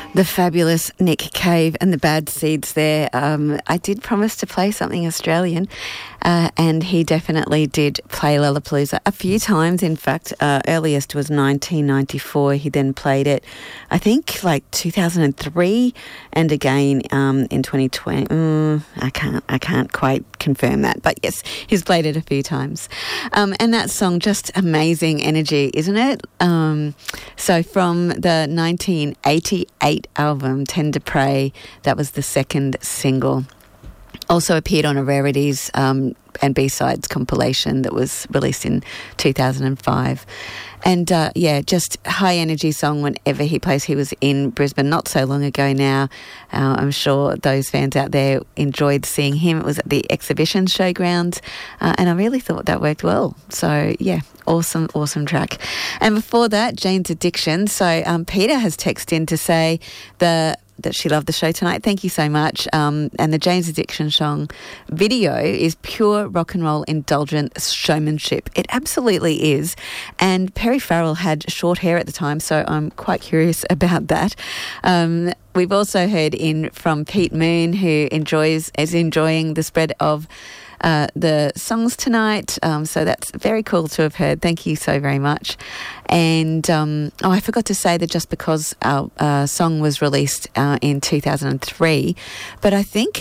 The fabulous Nick Cave and the Bad Seeds there. I did promise to play something Australian, and he definitely did play Lollapalooza a few times. In fact, earliest was 1994. He then played it, I think, like 2003, and again in 2020. I can't quite confirm that, but yes, he's played it a few times. And that song, just amazing energy, isn't it? So from the 1988 album Tender Prey, that was the second single. Also appeared on a Rarities and B-Sides compilation that was released in 2005. And just high energy song whenever he plays. He was in Brisbane not so long ago now. I'm sure those fans out there enjoyed seeing him. It was at the Exhibition Showgrounds, and I really thought that worked well. So yeah, awesome track. And before that, Jane's Addiction. So Peter has texted in to say that she loved the show tonight. Thank you so much. And the Jane's Addiction song video is pure rock and roll indulgent showmanship. It absolutely is. And Perry Farrell had short hair at the time, so I'm quite curious about that. We've also heard in from Pete Moon, who is enjoying the spread of the songs tonight, so that's very cool to have heard. Thank you so very much. And I forgot to say that just because our song was released in 2003, but I think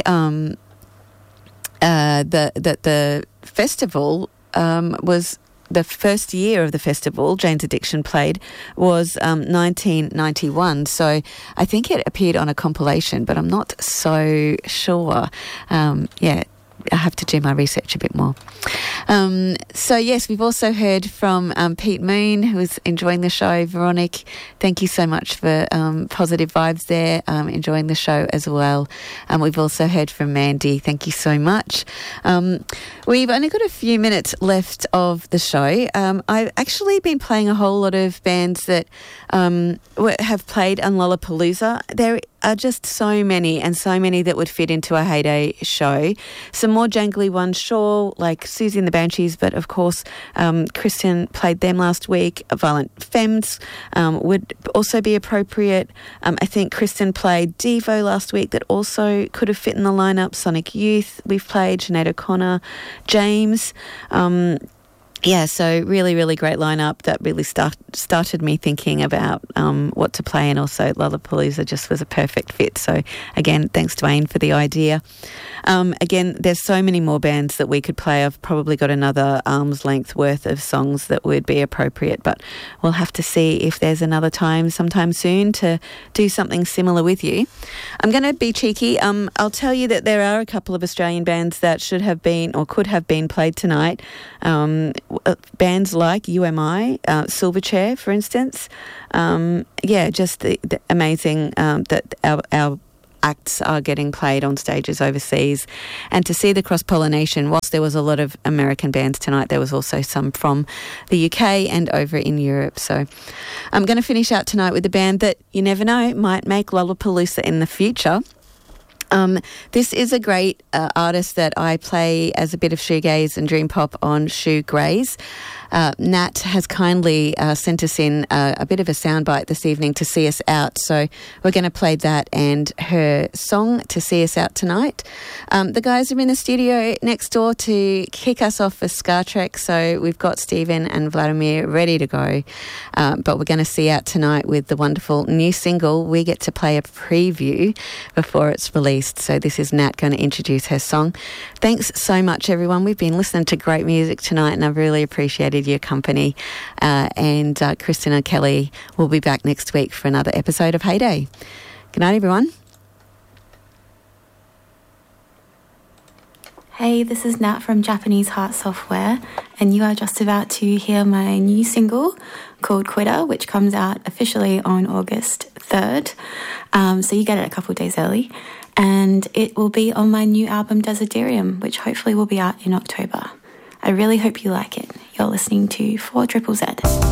the festival was the first year of the festival Jane's Addiction played was 1991, so I think it appeared on a compilation, but I'm not so sure. I have to do my research a bit more. So yes, we've also heard from Pete Moon, who is enjoying the show. Veronique, thank you so much for positive vibes there, enjoying the show as well. We've also heard from Mandy. Thank you so much. We've only got a few minutes left of the show. I've actually been playing a whole lot of bands that have played on Lollapalooza. There are just so many that would fit into a Heyday show. Some more jangly ones, sure, like Susie and the Banshees, but of course Kristen played them last week. Violent Femmes would also be appropriate. I think Kristen played Devo last week, that also could have fit in the lineup. Sonic Youth we've played, Sinead O'Connor, James. So really, really great lineup that really started me thinking about what to play, and also Lollapalooza just was a perfect fit. So again, thanks Dwayne for the idea. Again, there's so many more bands that we could play. I've probably got another arm's length worth of songs that would be appropriate, but we'll have to see if there's another time sometime soon to do something similar with you. I'm going to be cheeky. I'll tell you that there are a couple of Australian bands that should have been or could have been played tonight. Bands like UMI, Silverchair, for instance. Just the amazing that our acts are getting played on stages overseas. And to see the cross-pollination, whilst there was a lot of American bands tonight, there was also some from the UK and over in Europe. So I'm going to finish out tonight with a band that you never know might make Lollapalooza in the future. This is a great artist that I play as a bit of shoegaze and dream pop on Shoe Graze. Nat has kindly sent us in a bit of a soundbite this evening to see us out, so we're going to play that and her song to see us out tonight. The guys are in the studio next door to kick us off for Scar Trek, so we've got Stephen and Vladimir ready to go, but we're going to see out tonight with the wonderful new single. We get to play a preview before it's released, so this is Nat going to introduce her song. Thanks so much everyone. We've been listening to great music tonight and I've really appreciated your company, and Kristen and Kelly will be back next week for another episode of Heyday. Good night everyone. Hey, this is Nat from Japanese Heart Software, and you are just about to hear my new single called Quitter, which comes out officially on August 3rd, so you get it a couple of days early, and it will be on my new album Desiderium, which hopefully will be out in October. I really hope you like it. You're listening to 4ZZZ.